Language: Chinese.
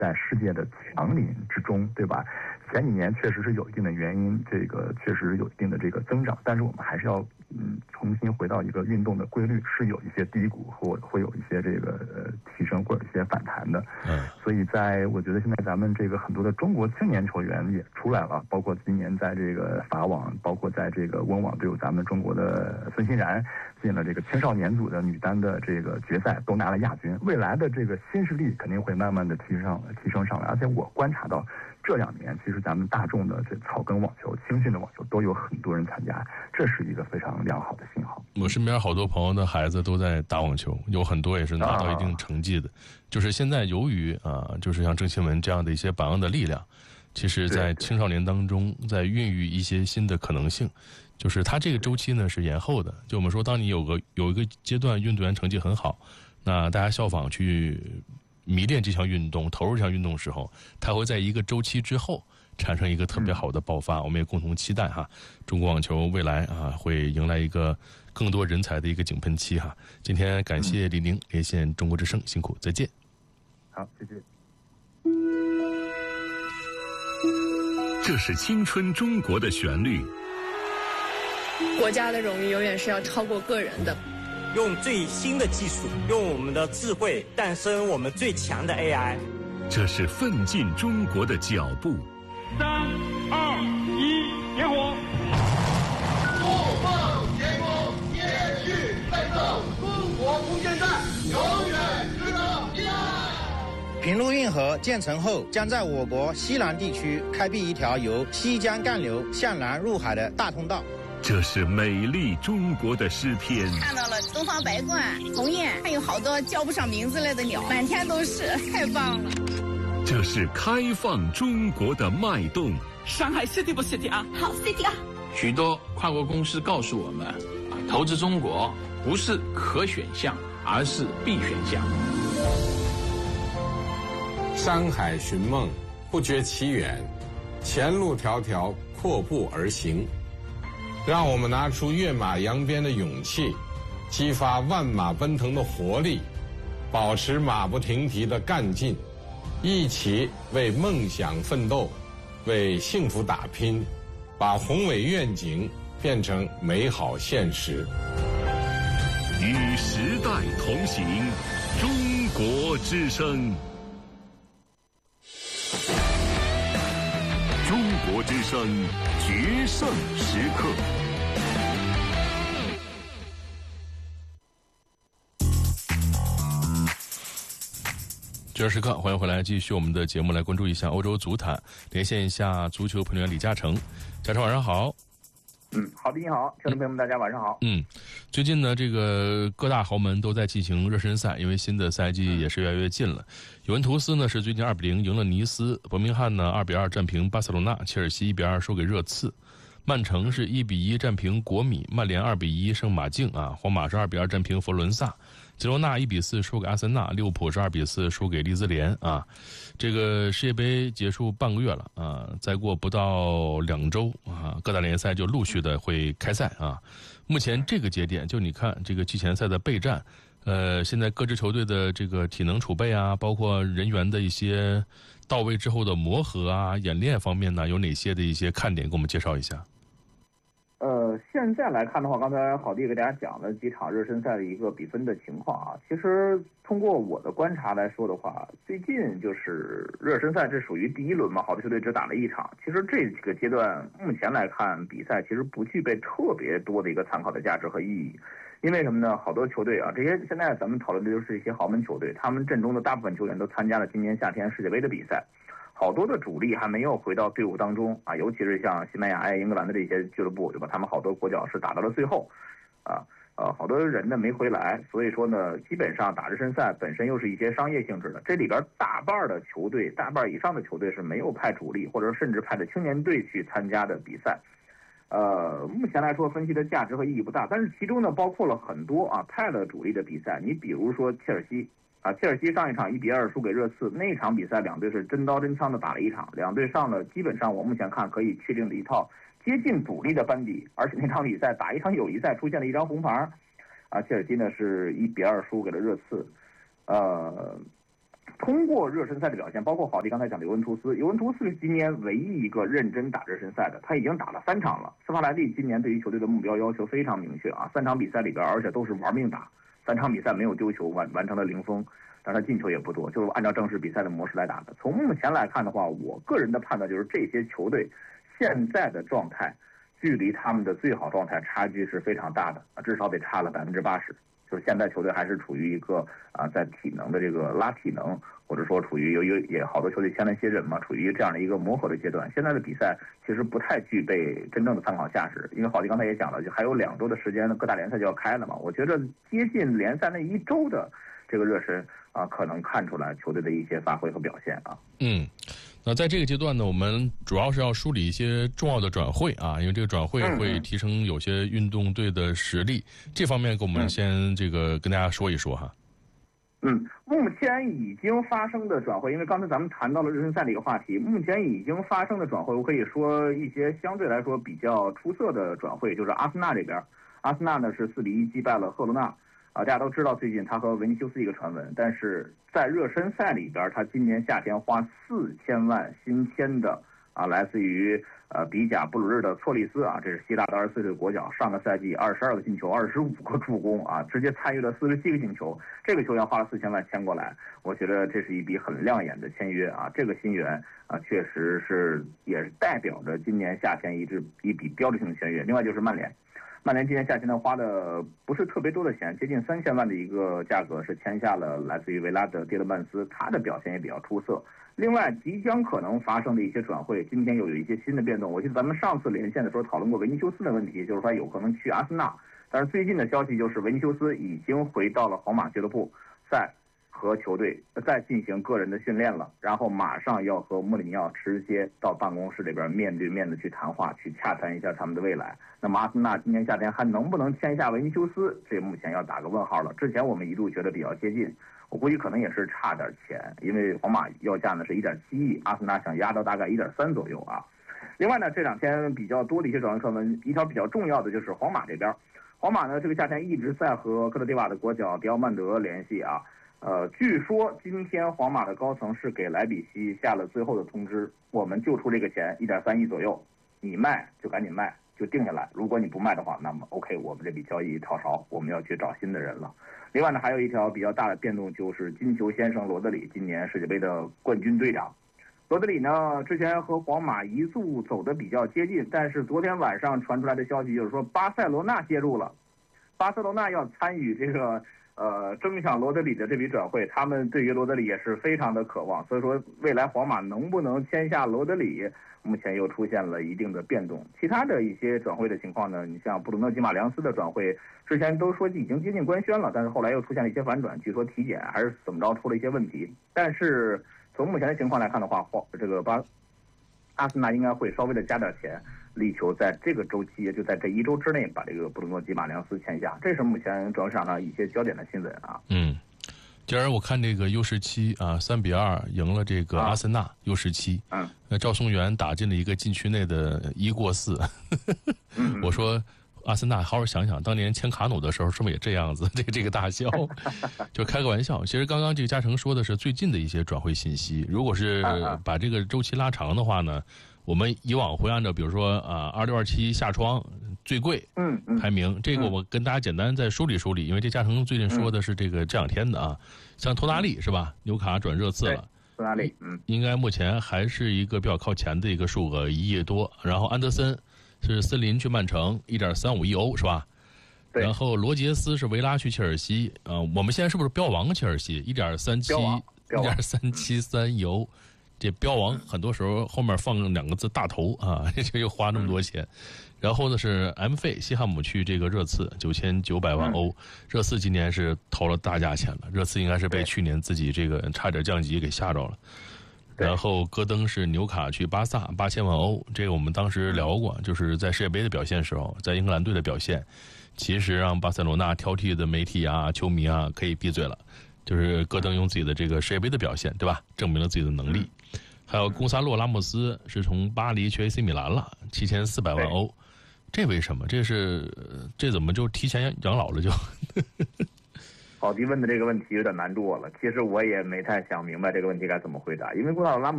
在世界的强邻之中，对吧？前几年确实是有一定的原因，这个确实有一定的这个增长，但是我们还是要重新回到一个运动的规律，是有一些低谷或会有一些这个提升或者一些反弹的。所以我觉得现在咱们这个很多的中国青年球员也出来了，包括今年在这个法网，包括在这个温网都有咱们中国的孙欣然进了这个青少年组的女单的这个决赛，都拿了亚军。未来的这个新势力肯定会慢慢的提升上来，而且我观察到这2年其实咱们大众的这草根网球、青训的网球都有很多人参加，这是一个非常良好的信号。 我身边好多朋友的孩子都在打网球，有很多也是拿到一定成绩的。就是现在由于就是像郑钦文这样的一些榜样的力量，其实在青少年当中在孕育一些新的可能性。就是它这个周期呢是延后的，就我们说当你有一个阶段运动员成绩很好，那大家效仿去迷恋这项运动，投入这项运动的时候，它会在一个周期之后产生一个特别好的爆发。我们也共同期待中国网球未来会迎来一个更多人才的一个井喷期今天感谢李宁连线中国之声，辛苦，再见。 好，谢谢。 这是青春中国的旋律。 国家的荣誉永远是要超过个人的。 用最新的技术，用我们的智慧诞生我们最强的 AI。 这是奋进中国的脚步。 3、2、1，点火！ 不放前锋，接续奋斗，中国空间站永远值得依赖。 平陆运河建成后，将在我国西南地区开辟一条由西江干流向南入海的大通道。 这是美丽中国的诗篇。 看到了东方白鹳、鸿雁，还有好多叫不上名字来的鸟，满天都是，太棒了。 这是开放中国的脉动。 上海 City 不 City 啊？ 好 City 啊！ 许多跨国公司告诉我们，投资中国不是可选项，而是必选项。 山海寻梦，不觉其远，前路迢迢，阔步而行。让我们拿出跃马扬鞭的勇气，激发万马奔腾的活力，保持马不停蹄的干劲，一起为梦想奋斗，为幸福打拼，把宏伟愿景变成美好现实。 与时代同行，中国之声。中国之声决胜时刻。 决胜时刻，欢迎回来，继续我们的节目，来关注一下欧洲足坛，连线一下足球评论员李嘉诚。嘉诚晚上好。 好的，你好，听众朋友们，大家晚上好。 最近呢，这个各大豪门都在进行热身赛，因为新的赛季也是越来越近了。尤文图斯呢是最近2-0赢了尼斯，伯明翰呢2-2战平巴塞罗那，切尔西1-2输给热刺，曼城是1-1战平国米，曼联2-1胜马竞皇马是2-2战平佛罗伦萨，吉罗纳1-4输给阿森纳，利物浦是2-4输给利兹联这个世界杯结束半个月了再过不到2周各大联赛就陆续的会开赛目前这个节点，就你看这个季前赛的备战，现在各支球队的这个体能储备包括人员的一些到位之后的磨合演练方面呢，有哪些的一些看点，给我们介绍一下？ 现在来看的话，刚才郝弟给大家讲了几场热身赛的一个比分的情况其实通过我的观察来说的话，最近就是热身赛，这属于第1轮嘛，好多球队只打了1场。其实这个阶段目前来看，比赛其实不具备特别多的一个参考的价值和意义。因为什么呢？好多球队这些现在咱们讨论的就是一些豪门球队，他们阵中的大部分球员都参加了今年夏天世界杯的比赛。好多的主力还没有回到队伍当中尤其是像西班牙英格兰的这些俱乐部，对吧？他们好多国脚是打到了最后好多人呢没回来，所以说呢，基本上打热身赛本身又是一些商业性质的，这里边大半的球队，大半以上的球队是没有派主力，或者甚至派的青年队去参加的比赛。目前来说分析的价值和意义不大，但是其中呢包括了很多派了主力的比赛。你比如说切尔西切尔西上一场1-2输给热刺，那场比赛两队是真刀真枪的打了一场，两队上了基本上我目前看可以确定的一套接近主力的班底，而且那场比赛打一场友谊赛出现了一张红牌切尔西呢是1-2输给了热刺。 通过热身赛的表现，包括郝迪刚才讲的尤文图斯是今年唯一一个认真打热身赛的，他已经打了3场了。斯帕莱蒂今年对于球队的目标要求非常明确啊，3场比赛里边，而且都是玩命打，3场比赛没有丢球，完成了0封，但是他进球也不多，就是按照正式比赛的模式来打的。从目前来看的话，我个人的判断就是这些球队现在的状态，距离他们的最好状态差距是非常大的啊，至少得差了80%。就是现在球队还是处于一个在体能的这个拉体能，或者说处于也好多球队签了一些人嘛，处于这样的一个磨合的阶段。现在的比赛其实不太具备真正的参考价值，因为郝迪刚才也讲了，就还有2周的时间，各大联赛就要开了嘛。我觉得接近联赛那1周的这个热身可能看出来球队的一些发挥和表现啊。 那在这个阶段呢，我们主要是要梳理一些重要的转会啊，因为这个转会会提升有些运动队的实力，这方面给我们先这个跟大家说一说哈。 目前已经发生的转会，因为刚才咱们谈到了热身赛的一个话题，目前已经发生的转会，我可以说一些相对来说比较出色的转会，就是阿森纳这边，阿森纳呢是4-1击败了赫罗纳。大家都知道最近他和维尼修斯一个传闻，但是在热身赛里边，他今年夏天花4000万新签的来自于比甲布鲁日的措利斯这是希腊的24岁国脚，上个赛季22个进球，25个助攻直接参与了47个进球。这个球员花了4000万签过来，我觉得这是一笔很亮眼的签约这个新援确实是也是代表着今年夏天一笔标志性的签约。另外就是曼联今年夏天呢花的不是特别多的钱，接近3000万的一个价格是签下了来自于维拉的蒂勒曼斯，他的表现也比较出色。另外即将可能发生的一些转会，今天又有一些新的变动。我记得咱们上次连线的时候讨论过维尼修斯的问题，就是说有可能去阿森纳，但是最近的消息就是维尼修斯已经回到了皇马俱乐部，在和球队再进行个人的训练了，然后马上要和穆里尼奥直接到办公室里边面对面的去谈话，去洽谈一下他们的未来。那么阿森纳今年夏天还能不能签下维尼修斯，这目前要打个问号了。之前我们一度觉得比较接近，我估计可能也是差点钱，因为皇马要价呢是1.7亿，阿森纳想压到大概1.3左右另外呢，这2天比较多的一些转会传闻，一条比较重要的就是皇马这边，皇马呢这个夏天一直在和科特迪瓦的国脚迪奥曼德联系据说今天皇马的高层是给莱比锡下了最后的通知，我们就出这个钱1.3亿左右，你卖就赶紧卖，就定下来。如果你不卖的话，那么 OK， 我们这笔交易跳槽，我们要去找新的人了。另外呢，还有一条比较大的变动，就是金球先生罗德里今年世界杯的冠军队长。罗德里呢，之前和皇马一度走得比较接近，但是昨天晚上传出来的消息就是说巴塞罗那介入了，巴塞罗那要参与这个争抢罗德里的这笔转会，他们对于罗德里也是非常的渴望，所以说未来皇马能不能签下罗德里，目前又出现了一定的变动。其他的一些转会的情况呢，你像布鲁诺·吉马良斯的转会，之前都说已经接近官宣了，但是后来又出现了一些反转，据说体检还是怎么着出了一些问题。但是从目前的情况来看的话，这个阿森纳应该会稍微的加点钱，力求在这个周期，就在这1周之内把这个布鲁诺·吉马良斯签下，这是目前转会市场上一些焦点的新闻今儿我看这个 U17 3-2赢了这个阿森纳 U17，赵松元打进了一个禁区内的1过4，我说阿森纳好好想想，当年签卡努的时候是不是也这样子？这个大笑，就开个玩笑。其实刚刚这个嘉诚说的是最近的一些转会信息，如果是把这个周期拉长的话呢，我们以往会按照比如说2627下窗最贵排名，这个我跟大家简单再梳理梳理，因为这嘉诚最近说的是这2天的像托纳利是吧？纽卡转热刺了。 托纳利应该目前还是一个比较靠前的一个数额，1亿多。然后安德森是森林去曼城1.35亿欧是吧？ 对。 然后罗杰斯是维拉去切尔西，我们现在是不是标王切尔西1.373亿欧？这标王很多时候后面放2个字大头这又花那么多钱。然后呢是 M 费西汉姆去这个热刺9900万欧，热刺今年是投了大价钱了，热刺应该是被去年自己这个差点降级给吓着了。然后戈登是纽卡去巴萨8000万欧，这个我们当时聊过，就是在世界杯的表现时候，在英格兰队的表现，其实让巴塞罗那挑剔的媒体球迷可以闭嘴了，就是戈登用自己的这个世界杯的表现，对吧？证明了自己的能力。还有贡萨洛拉莫斯是从巴黎去 AC 米兰了，7400万欧，这为什么？这怎么就提前养老了就？ 好迪问的这个问题有点难住我了，其实我也没太想明白这个问题该怎么回答，因为瓜达拉